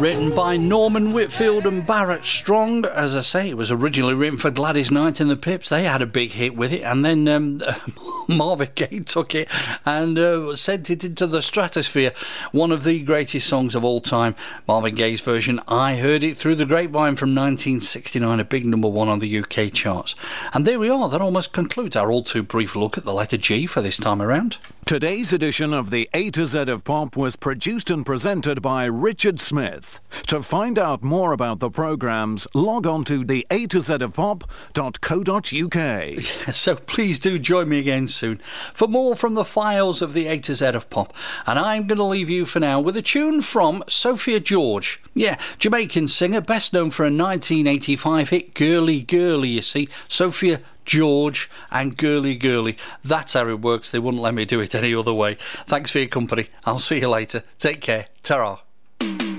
Written by Norman Whitfield and Barrett Strong. As I say, it was originally written for Gladys Knight and the Pips. They had a big hit with it, and then Marvin Gaye took it and sent it into the stratosphere. One of the greatest songs of all time, Marvin Gaye's version. I Heard It Through the Grapevine from 1969, a big number one on the UK charts. And there we are. That almost concludes our all too brief look at the letter G for this time around. Today's edition of the A to Z of Pop was produced and presented by Richard Smith. To find out more about the programmes, log on to the A to Z of Pop.co.uk. So please do join me again soon for more from the files of the A to Z of Pop. And I'm going to leave you for now with a tune from Sophia George. Yeah, Jamaican singer, best known for a 1985 hit, Girly Girly, you see. Sophia George and Girly Girly. That's how it works. They wouldn't let me do it any other way. Thanks for your company. I'll see you later. Take care. Ta-ra.